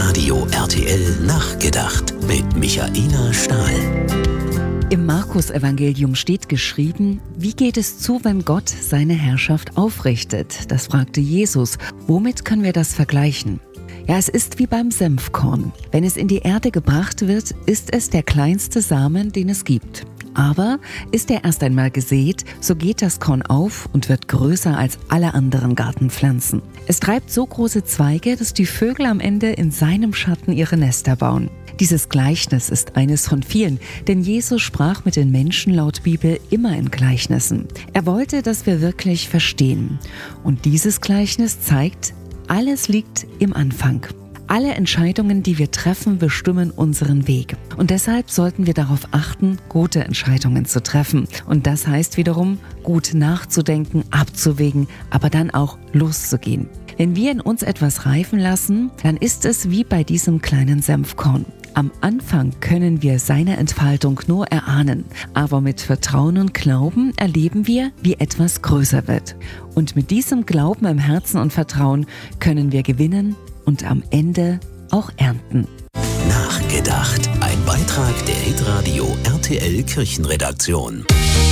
Hitradio RTL Nachgedacht mit Michaela Stahl. Im Markus-Evangelium steht geschrieben: Wie geht es zu, wenn Gott seine Herrschaft aufrichtet? Das fragte Jesus. Womit können wir das vergleichen? Ja, es ist wie beim Senfkorn. Wenn es in die Erde gebracht wird, ist es der kleinste Samen, den es gibt. Aber ist er erst einmal gesät, so geht das Korn auf und wird größer als alle anderen Gartenpflanzen. Es treibt so große Zweige, dass die Vögel am Ende in seinem Schatten ihre Nester bauen. Dieses Gleichnis ist eines von vielen, denn Jesus sprach mit den Menschen laut Bibel immer in Gleichnissen. Er wollte, dass wir wirklich verstehen. Und dieses Gleichnis zeigt, alles liegt im Anfang. Alle Entscheidungen, die wir treffen, bestimmen unseren Weg. Und deshalb sollten wir darauf achten, gute Entscheidungen zu treffen. Und das heißt wiederum, gut nachzudenken, abzuwägen, aber dann auch loszugehen. Wenn wir in uns etwas reifen lassen, dann ist es wie bei diesem kleinen Senfkorn. Am Anfang können wir seine Entfaltung nur erahnen, aber mit Vertrauen und Glauben erleben wir, wie etwas größer wird. Und mit diesem Glauben im Herzen und Vertrauen können wir gewinnen und am Ende auch ernten. Nachgedacht. Ein Beitrag der Hitradio RTL Kirchenredaktion.